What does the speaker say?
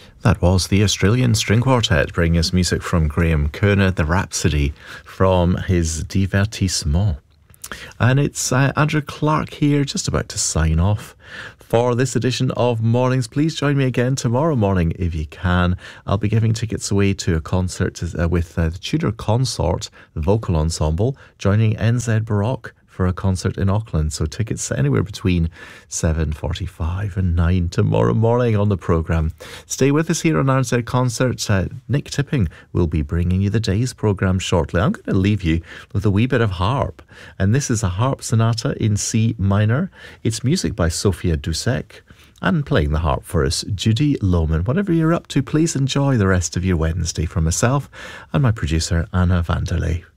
That was the Australian String Quartet bringing us music from Graham Kerner, the Rhapsody from his Divertissement. And it's Andrew Clark here, just about to sign off for this edition of Mornings. Please join me again tomorrow morning if you can. I'll be giving tickets away to a concert with the Tudor Consort, the vocal ensemble, joining NZ Baroque for a concert in Auckland. So tickets anywhere between 7:45 and 9 tomorrow morning on the programme. Stay with us here on RNZ Concert. Nick Tipping will be bringing you the day's programme shortly. I'm going to leave you with a wee bit of harp. And this is a harp sonata in C minor. It's music by Sophia Dusek. And playing the harp for us, Judy Lohman. Whatever you're up to, please enjoy the rest of your Wednesday from myself and my producer, Anna Vanderlei.